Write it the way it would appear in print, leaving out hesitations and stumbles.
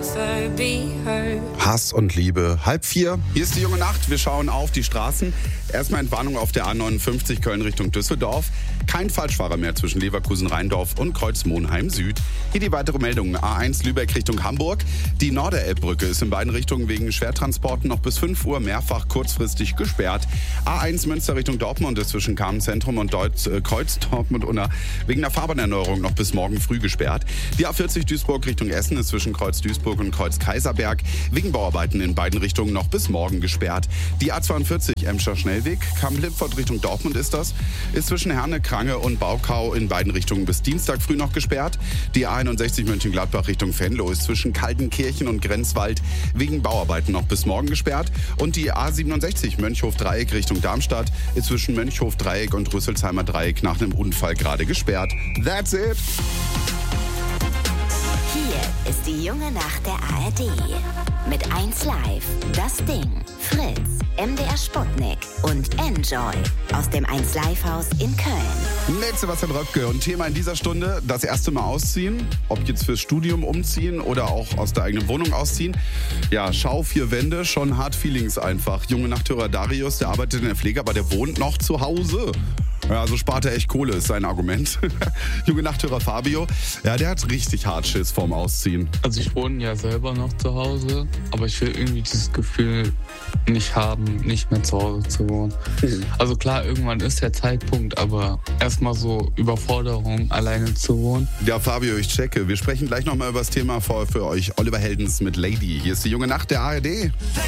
never be heard. Hass und Liebe, 3:30. Hier ist die junge Nacht. Wir schauen auf die Straßen. Erstmal Entwarnung auf der A59 Köln Richtung Düsseldorf. Kein Falschfahrer mehr zwischen Leverkusen-Rheindorf und Kreuz-Monheim Süd. Hier die weitere Meldung. A1 Lübeck Richtung Hamburg. Die Norderelbbrücke ist in beiden Richtungen wegen Schwertransporten noch bis 5 Uhr mehrfach kurzfristig gesperrt. A1 Münster Richtung Dortmund ist zwischen Kamenz-Zentrum und Kreuz Dortmund-Unna wegen der Fahrbahnerneuerung noch bis morgen früh gesperrt. Die A40 Duisburg Richtung Essen ist zwischen Kreuz Duisburg und Kreuz Kaiserberg wegen Bauarbeiten in beiden Richtungen noch bis morgen gesperrt. Die A42 Emscher Schnellweg, Kamp-Lipfort Richtung Dortmund ist zwischen Herne, Krange und Baukau in beiden Richtungen bis Dienstag früh noch gesperrt. Die A61 Mönchengladbach Richtung Venlo ist zwischen Kaltenkirchen und Grenzwald wegen Bauarbeiten noch bis morgen gesperrt. Und die A67 Mönchhof-Dreieck Richtung Darmstadt ist zwischen Mönchhof-Dreieck und Rüsselsheimer Dreieck nach einem Unfall gerade gesperrt. That's it! Hier ist die junge Nacht der ARD. Mit 1 Live, Das Ding, Fritz, MDR Sputnik und Enjoy aus dem 1 Live Haus in Köln. Mit Sebastian Röpke und Thema in dieser Stunde: das erste Mal ausziehen. Ob jetzt fürs Studium umziehen oder auch aus der eigenen Wohnung ausziehen. Ja, Schau 4 Wände, schon hart Feelings einfach. Junge Nachthörer Darius, der arbeitet in der Pflege, aber der wohnt noch zu Hause. Ja, also spart er echt Kohle, ist sein Argument. Junge Nachthörer Fabio, ja, der hat richtig hart Schiss vorm Ausziehen. Also ich wohne ja selber noch zu Hause, aber ich will irgendwie dieses Gefühl nicht haben, nicht mehr zu Hause zu wohnen. Also klar, irgendwann ist der Zeitpunkt, aber erstmal so Überforderung, alleine zu wohnen. Ja, Fabio, ich checke. Wir sprechen gleich nochmal über das Thema für euch. Oliver Heldens mit Lady. Hier ist die junge Nacht der ARD.